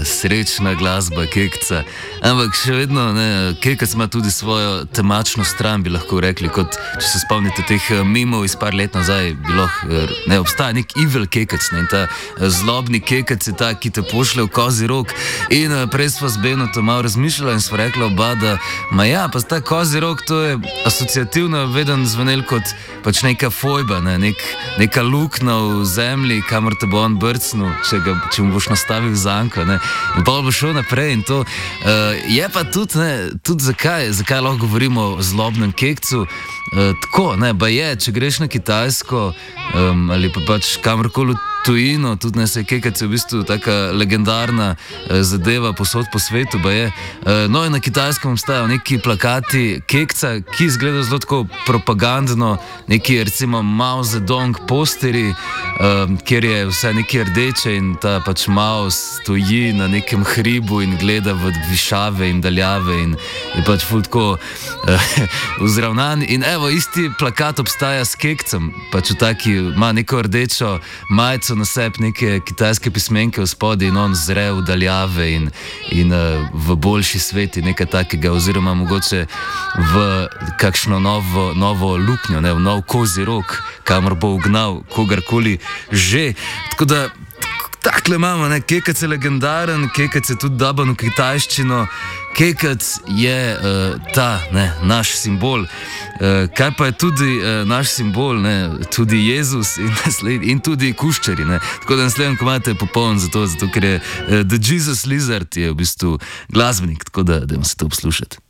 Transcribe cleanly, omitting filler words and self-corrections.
srečna glasba Kekca. Ampak še vedno, Kekec ima tudi svojo temačno stran, bi lahko rekli, kot če se spomnite teh memov iz par let nazaj, obstaja nek evil Kekec, in ta zlobni Kekec je ta, ki te pošlje v kozi rog. In prej smo z Benotom malo razmišljali in smo rekli oba, da pa ta kozi rog, to je asociativno veden zvenel kot pač neka fojba, neka luknja v zemlji, kamor te bo on brcnil, če mu boš nastavil zanko. In pa bo šel naprej in to. Je pa tudi zakaj lahko govorimo o zlobnem Kekcu. Tako, če greš na Kitajsko ali pa pač kamorkoli tujino, tudi se Kekec je v bistvu taka legendarna zadeva posod po svetu, No in na Kitajskem obstajajo neki plakati Kekca, ki izgledajo zelo tako propagandno, neki recimo Mao Zedong posteri, kjer je vse neki rdeče in ta pač Mao stoji na nekem hribu in gleda v višave in daljave in je pač ful tako vzravnan. In evo, isti plakat obstaja s Kekcem, pač ima neko rdečo majico na sebi, neke kitajske pismenke v spodaj in on zre v daljave in v boljši svet in nekaj takega, oziroma mogoče v kakšno novo luknjo, v nov kozi rog, kamor bo ugnal kogarkoli že. Tako da takle imamo, Kekec je legendaren, Kekec je tudi daban v kitajščino, Kekec je naš simbol. Kaj pa je tudi naš simbol, tudi Jezus in tudi kuščari. Tako da naslednji komad je popoln zato ker je The Jesus Lizard je v bistvu glasbenik, tako da dajmo se to poslušati.